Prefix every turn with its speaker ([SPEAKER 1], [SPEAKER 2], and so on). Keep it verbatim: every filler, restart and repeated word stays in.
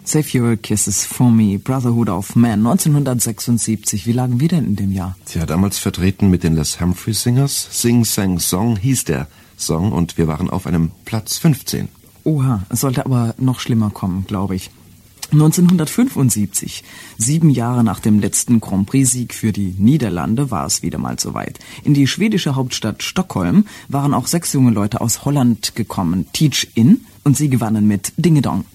[SPEAKER 1] Save Your Kisses for Me, Brotherhood of Man, neunzehnhundertsechsundsiebzig. Wie lagen wir denn in dem Jahr?
[SPEAKER 2] Tja, damals vertreten mit den Les Humphrey Singers. Sing Sang Song hieß der Song und wir waren auf einem Platz fünfzehn.
[SPEAKER 1] Oha, es sollte aber noch schlimmer kommen, glaube ich. neunzehnhundertfünfundsiebzig, sieben Jahre nach dem letzten Grand Prix-Sieg für die Niederlande, war es wieder mal soweit. In die schwedische Hauptstadt Stockholm waren auch sechs junge Leute aus Holland gekommen, Teach In, und sie gewannen mit Dingedong.